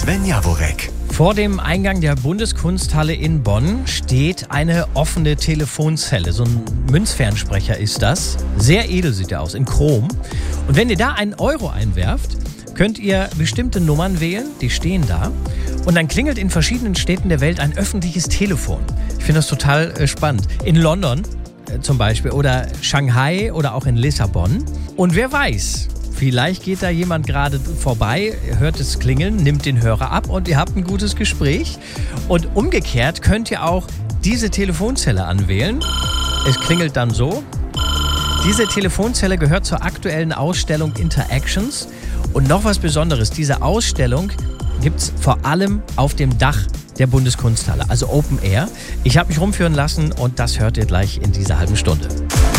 Sven Javonek. Vor dem Eingang der Bundeskunsthalle in Bonn steht eine offene Telefonzelle. So ein Münzfernsprecher ist das. Sehr edel sieht er aus, in Chrom. Und wenn ihr da einen Euro einwerft, könnt ihr bestimmte Nummern wählen, die stehen da. Und dann klingelt in verschiedenen Städten der Welt ein öffentliches Telefon. Ich finde das total spannend. In London zum Beispiel oder Shanghai oder auch in Lissabon. Und wer weiß, vielleicht geht da jemand gerade vorbei, hört es klingeln, nimmt den Hörer ab und ihr habt ein gutes Gespräch. Und umgekehrt könnt ihr auch diese Telefonzelle anwählen. Es klingelt dann so. Diese Telefonzelle gehört zur aktuellen Ausstellung Interactions. Und noch was Besonderes, diese Ausstellung gibt es vor allem auf dem Dach der Bundeskunsthalle, also Open Air. Ich habe mich rumführen lassen und das hört ihr gleich in dieser halben Stunde.